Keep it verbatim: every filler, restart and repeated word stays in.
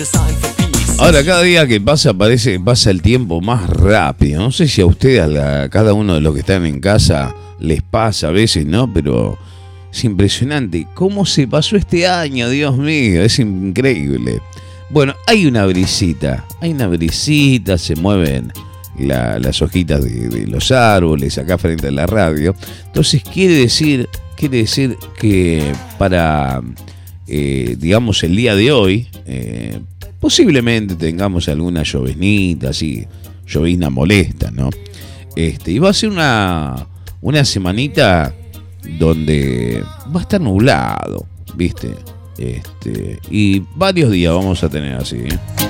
Ahora, cada día que pasa, parece que pasa el tiempo más rápido. No sé si a ustedes, a, a cada uno de los que están en casa, les pasa a veces, ¿no? Pero es impresionante. ¿Cómo se pasó este año? Dios mío, es increíble. Bueno, hay una brisita, hay una brisita, se mueven la, las hojitas de, de los árboles acá frente a la radio. Entonces quiere decir, quiere decir que para, eh, digamos, el día de hoy, eh, posiblemente tengamos alguna lloviznita, así, llovizna molesta, ¿no? Este, y va a ser una, una semanita donde va a estar nublado, ¿viste? Este, y varios días vamos a tener así, ¿eh?